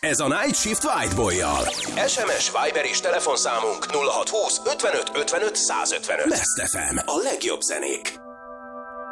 Ez a Night Shift Whiteboy-jal. SMS, Viber és telefonszámunk 0620 55 55 155. Best FM. A legjobb zenék.